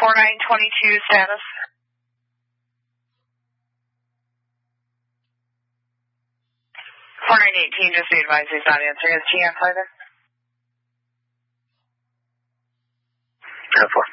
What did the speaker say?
4922 status. 4918, just be advised he's not answering his TM further. 10-4.